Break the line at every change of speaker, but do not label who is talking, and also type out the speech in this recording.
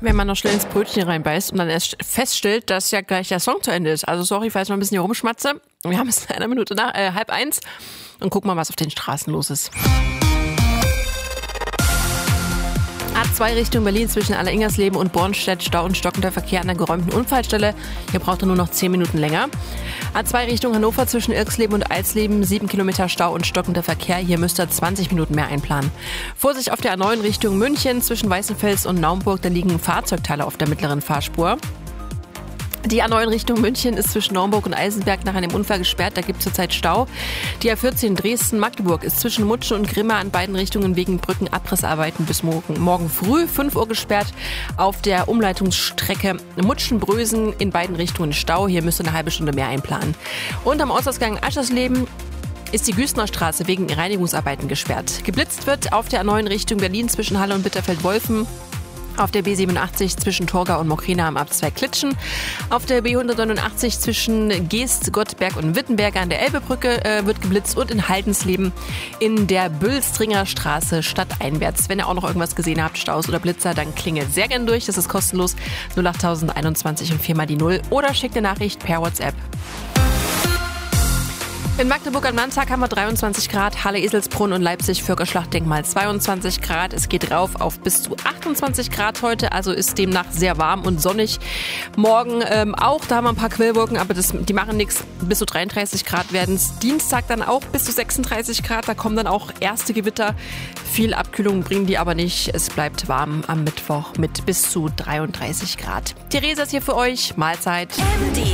wenn man noch schnell ins Brötchen reinbeißt und dann erst feststellt, dass ja gleich der Song zu Ende ist. Also sorry, falls ich noch ein bisschen hier rumschmatze. Wir haben es in einer Minute nach 12:30 und gucken mal, was auf den Straßen los ist. A2 Richtung Berlin zwischen Alleringersleben und Bornstedt, Stau und stockender Verkehr an der geräumten Unfallstelle. Hier braucht er nur noch 10 Minuten länger. A2 Richtung Hannover zwischen Irksleben und Eisleben, 7 Kilometer Stau und stockender Verkehr. Hier müsst ihr 20 Minuten mehr einplanen. Vorsicht auf der A9 Richtung München zwischen Weißenfels und Naumburg, da liegen Fahrzeugteile auf der mittleren Fahrspur. Die A9 Richtung München ist zwischen Naumburg und Eisenberg nach einem Unfall gesperrt. Da gibt es zurzeit Stau. Die A14 Dresden-Magdeburg ist zwischen Mutschen und Grimma an beiden Richtungen wegen Brückenabrissarbeiten bis morgen früh 5 Uhr gesperrt. Auf der Umleitungsstrecke Mutschen-Brösen in beiden Richtungen Stau. Hier müsst ihr eine halbe Stunde mehr einplanen. Und am Ortsausgang Aschersleben ist die Güßner Straße wegen Reinigungsarbeiten gesperrt. Geblitzt wird auf der A9 Richtung Berlin zwischen Halle und Bitterfeld-Wolfen. Auf der B87 zwischen Torgau und Mokrina am Abzweig Klitschen. Auf der B189 zwischen Geest, Gottberg und Wittenberger an der Elbebrücke wird geblitzt. Und in Haldensleben in der Bülstringer Straße stadteinwärts. Wenn ihr auch noch irgendwas gesehen habt, Staus oder Blitzer, dann klingelt sehr gern durch. Das ist kostenlos 08021 und 4 mal die 0. Oder schickt eine Nachricht per WhatsApp. In Magdeburg am Landtag haben wir 23 Grad, Halle, Eselsbrunn und Leipzig Völkerschlachtdenkmal 22 Grad. Es geht rauf auf bis zu 28 Grad heute, also ist demnach sehr warm und sonnig. Morgen auch, da haben wir ein paar Quellwolken, aber die machen nichts. Bis zu 33 Grad werden es. Dienstag dann auch bis zu 36 Grad, da kommen dann auch erste Gewitter. Viel Abkühlung bringen die aber nicht. Es bleibt warm am Mittwoch mit bis zu 33 Grad. Theresa ist hier für euch. Mahlzeit.